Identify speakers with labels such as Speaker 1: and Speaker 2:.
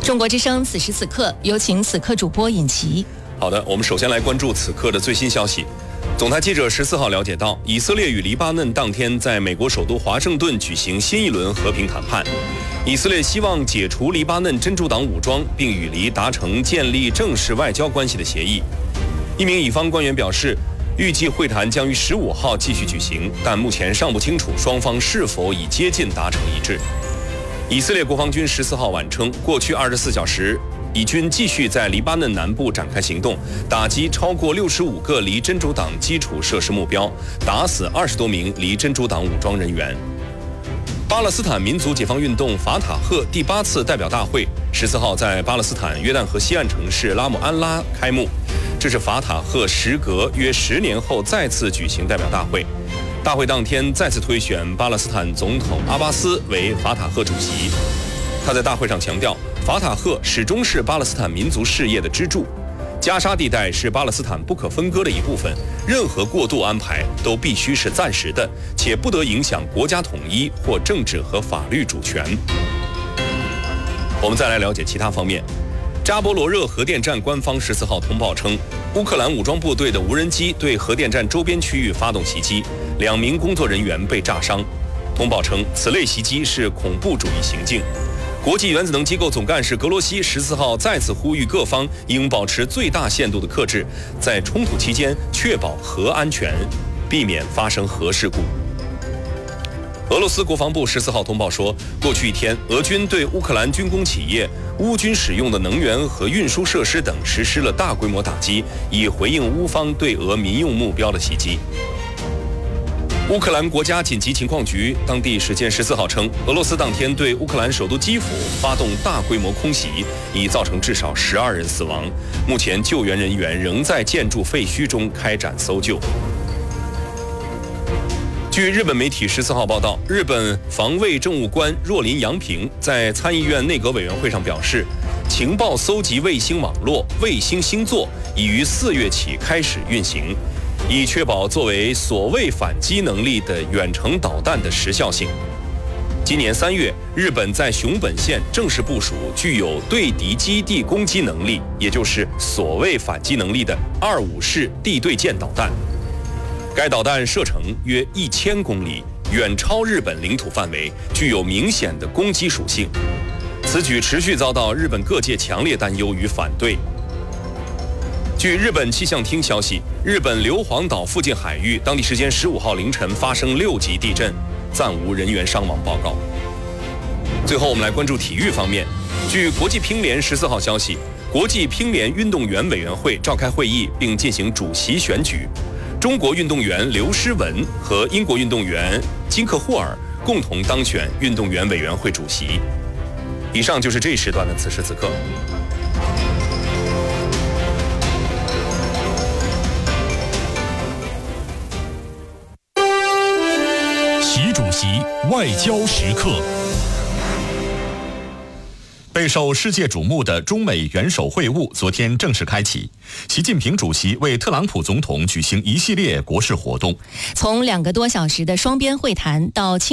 Speaker 1: 中国之声此时此刻，有请此刻主播尹奇。
Speaker 2: 好的，我们首先来关注此刻的最新消息。总台记者14号了解到，以色列与黎巴嫩当天在美国首都华盛顿举行新一轮和平谈判。以色列希望解除黎巴嫩真主党武装，并与黎达成建立正式外交关系的协议。一名以方官员表示，预计会谈将于15号继续举行，但目前尚不清楚双方是否已接近达成一致。以色列国防军14号晚称，过去24小时，以军继续在黎巴嫩南部展开行动，打击超过65个黎真主党基础设施目标，打死20多名黎真主党武装人员。巴勒斯坦民族解放运动法塔赫第8次代表大会14号在巴勒斯坦约旦河西岸城市拉姆安拉开幕，这是法塔赫时隔约10年后再次举行代表大会。大会当天再次推选巴勒斯坦总统阿巴斯为法塔赫主席。他在大会上强调，法塔赫始终是巴勒斯坦民族事业的支柱，加沙地带是巴勒斯坦不可分割的一部分，任何过渡安排都必须是暂时的，且不得影响国家统一或政治和法律主权。我们再来了解其他方面。扎波罗热核电站官方14号通报称，乌克兰武装部队的无人机对核电站周边区域发动袭击，2名工作人员被炸伤。通报称，此类袭击是恐怖主义行径。国际原子能机构总干事格罗西14号再次呼吁各方应保持最大限度的克制，在冲突期间确保核安全，避免发生核事故。俄罗斯国防部14号通报说，过去一天，俄军对乌克兰军工企业、乌军使用的能源和运输设施等实施了大规模打击，以回应乌方对俄民用目标的袭击。乌克兰国家紧急情况局当地时间14号称，俄罗斯当天对乌克兰首都基辅发动大规模空袭，已造成至少12人死亡。目前救援人员仍在建筑废墟中开展搜救。据日本媒体14号报道，日本防卫政务官若林洋平在参议院内阁委员会上表示，情报搜集卫星网络卫星星座已于4月起开始运行，以确保作为所谓反击能力的远程导弹的时效性。今年3月，日本在熊本县正式部署具有对敌基地攻击能力，也就是所谓反击能力的25式地对舰导弹。该导弹射程约1000公里，远超日本领土范围，具有明显的攻击属性。此举持续遭到日本各界强烈担忧与反对。据日本气象厅消息，日本硫磺岛附近海域当地时间15号凌晨发生6级地震，暂无人员伤亡报告。最后我们来关注体育方面。据国际乒联14号消息，国际乒联运动员委员会召开会议并进行主席选举，中国运动员刘诗雯和英国运动员金克霍尔共同当选运动员委员会主席。以上就是这一时段的此时此刻。
Speaker 3: 习主席外交时刻。备受世界瞩目的中美元首会晤昨天正式开启，习近平主席为特朗普总统举行一系列国事活动，
Speaker 1: 从2个多小时的双边会谈到